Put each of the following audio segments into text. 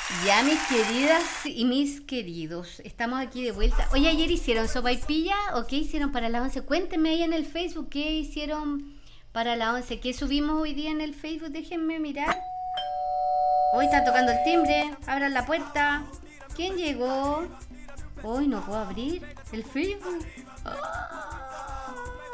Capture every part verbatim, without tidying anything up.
Ya, mis queridas y mis queridos, estamos aquí de vuelta. Oye, ayer hicieron sopaipilla o qué hicieron para la once. Cuéntenme ahí en el Facebook qué hicieron para la once. ¿Qué subimos hoy día en el Facebook? Déjenme mirar. Hoy está tocando el timbre. Abran la puerta. ¿Quién llegó? Hoy no puedo abrir el Facebook. ¡Ah!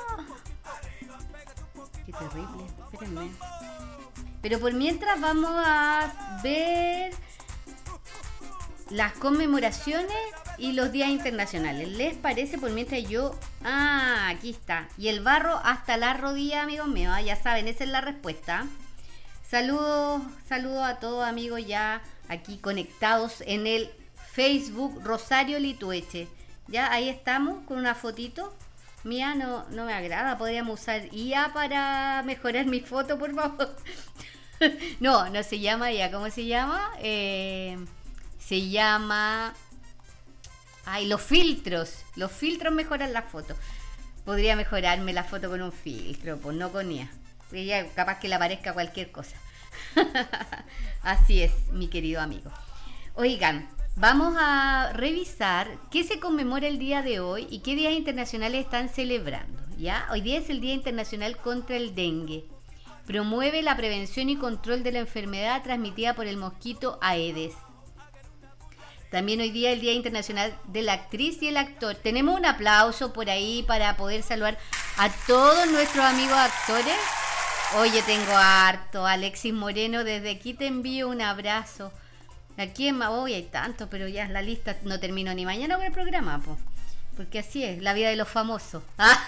Qué terrible. Espérenme. Pero por mientras vamos a ver las conmemoraciones y los días internacionales. ¿Les parece? Por mientras yo... Ah, aquí está. Y el barro hasta la rodilla, amigos míos. Ah, ya saben, esa es la respuesta. Saludos, saludos a todos, amigos, ya aquí conectados en el Facebook Rosario Litueche. Ya ahí estamos con una fotito. Mía no, no me agrada. Podríamos usar I A para mejorar mi foto, por favor. No, no se llama I A. ¿Cómo se llama? Eh... Se llama... Ay, los filtros. Los filtros mejoran la foto. Podría mejorarme la foto con un filtro, pues no con I A. Porque ya capaz que le aparezca cualquier cosa. Así es, mi querido amigo. Oigan, vamos a revisar qué se conmemora el día de hoy y qué días internacionales están celebrando. ¿Ya? Hoy día es el Día Internacional contra el Dengue. Promueve la prevención y control de la enfermedad transmitida por el mosquito Aedes. También hoy día es el Día Internacional de la Actriz y el Actor. Tenemos un aplauso por ahí para poder saludar a todos nuestros amigos actores. Oye, tengo harto. Alexis Moreno, desde aquí te envío un abrazo. Aquí en Hoy hay tantos, pero ya la lista no termino ni mañana con el programa, po, porque así es, la vida de los famosos.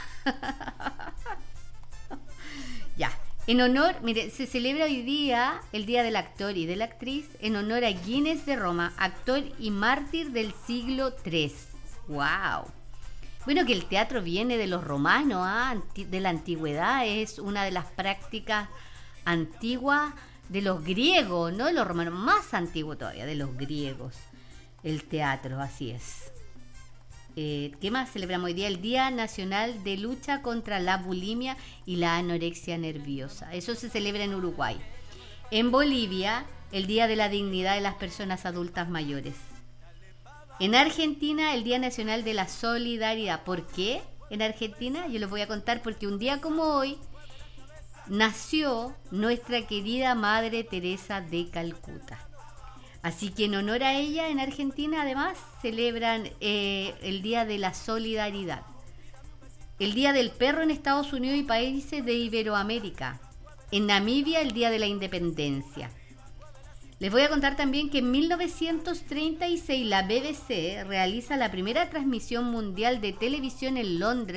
Ya. En honor, mire, se celebra hoy día el Día del Actor y de la Actriz en honor a Gines de Roma, actor y mártir del siglo tercero. ¡Wow! Bueno, que el teatro viene de los romanos, ¿ah? De la antigüedad, es una de las prácticas antiguas de los griegos, no de los romanos, más antiguo todavía, de los griegos. El teatro, así es. Eh, ¿Qué más celebramos hoy día? El Día Nacional de Lucha contra la Bulimia y la Anorexia Nerviosa. Eso se celebra en Uruguay. En Bolivia, el Día de la Dignidad de las Personas Adultas Mayores. En Argentina, el Día Nacional de la Solidaridad. ¿Por qué en Argentina? Yo les voy a contar porque un día como hoy nació nuestra querida Madre Teresa de Calcuta. Así que en honor a ella, en Argentina además celebran eh, el Día de la Solidaridad. El Día del Perro en Estados Unidos y países de Iberoamérica. En Namibia, el Día de la Independencia. Les voy a contar también que en mil novecientos treinta y seis la B B C realiza la primera transmisión mundial de televisión en Londres,